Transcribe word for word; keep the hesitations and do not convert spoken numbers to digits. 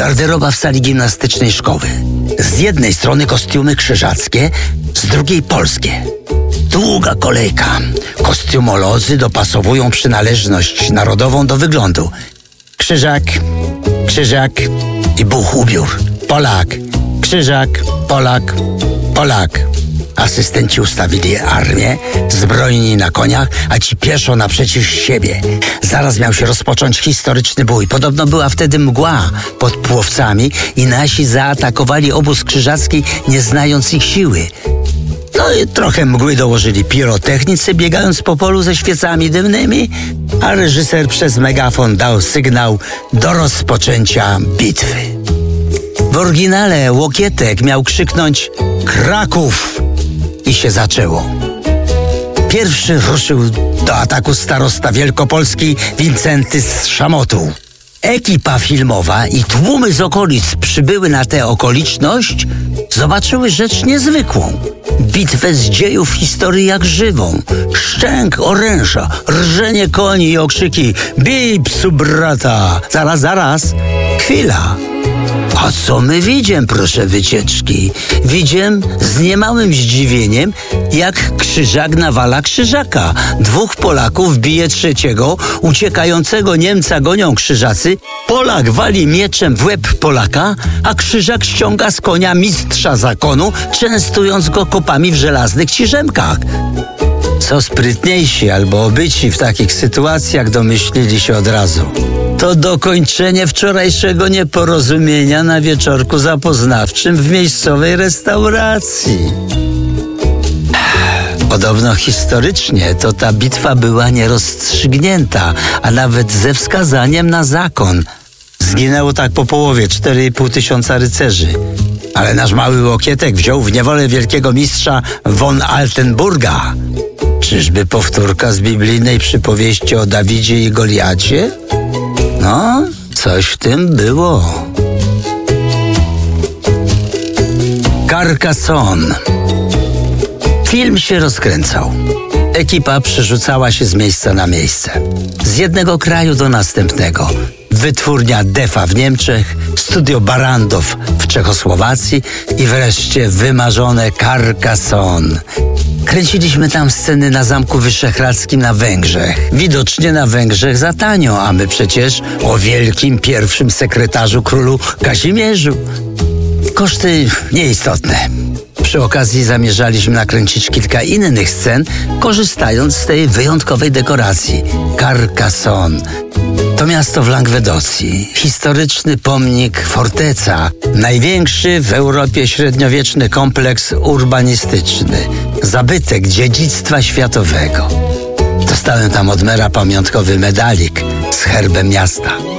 Garderoba w sali gimnastycznej szkoły. Z jednej strony kostiumy krzyżackie, z drugiej polskie. Długa kolejka. Kostiumolodzy dopasowują przynależność narodową do wyglądu. Krzyżak, krzyżak i buch ubiór. Polak, krzyżak, Polak, Polak. Asystenci ustawili armię, zbrojni na koniach, a ci pieszo naprzeciw siebie. Zaraz miał się rozpocząć historyczny bój. Podobno była wtedy mgła pod Płowcami i nasi zaatakowali obóz krzyżacki, nie znając ich siły. No i trochę mgły dołożyli pirotechnicy, biegając po polu ze świecami dymnymi, a reżyser przez megafon dał sygnał do rozpoczęcia bitwy. W oryginale Łokietek miał krzyknąć Kraków i się zaczęło. Pierwszy ruszył do ataku starosta wielkopolski Wincenty z Szamotu. Ekipa filmowa i tłumy z okolic przybyły na tę okoliczność, zobaczyły rzecz niezwykłą. Bitwę z dziejów historii jak żywą. Szczęk oręża, rżenie koni i okrzyki bij psu brata. Zaraz, zaraz, chwila. A co my widziem, proszę wycieczki? Widziem z niemałym zdziwieniem, jak krzyżak nawala krzyżaka. Dwóch Polaków bije trzeciego, uciekającego Niemca gonią krzyżacy, Polak wali mieczem w łeb Polaka, a krzyżak ściąga z konia mistrza zakonu, częstując go kopami w żelaznych ciżemkach. Co sprytniejsi albo obyci w takich sytuacjach domyślili się od razu. To dokończenie wczorajszego nieporozumienia na wieczorku zapoznawczym w miejscowej restauracji. Podobno historycznie to ta bitwa była nierozstrzygnięta, a nawet ze wskazaniem na zakon. Zginęło tak po połowie cztery i pół tysiąca rycerzy. Ale nasz mały Łokietek wziął w niewolę wielkiego mistrza von Altenburga. Czyżby powtórka z biblijnej przypowieści o Dawidzie i Goliacie? No, coś w tym było. Carcassonne. Film się rozkręcał. Ekipa przerzucała się z miejsca na miejsce. Z jednego kraju do następnego. Wytwórnia Defa w Niemczech, studio Barandow w Czechosłowacji i wreszcie wymarzone Carcassonne. Kręciliśmy tam sceny na Zamku Wyszehradzkim na Węgrzech. Widocznie na Węgrzech za tanio, a my przecież o wielkim pierwszym sekretarzu królu Kazimierzu. Koszty nieistotne. Przy okazji zamierzaliśmy nakręcić kilka innych scen, korzystając z tej wyjątkowej dekoracji. Carcassonne. To miasto w Langwedocji. Historyczny pomnik forteca. Największy w Europie średniowieczny kompleks urbanistyczny. Zabytek dziedzictwa światowego. Dostałem tam od mera pamiątkowy medalik z herbem miasta.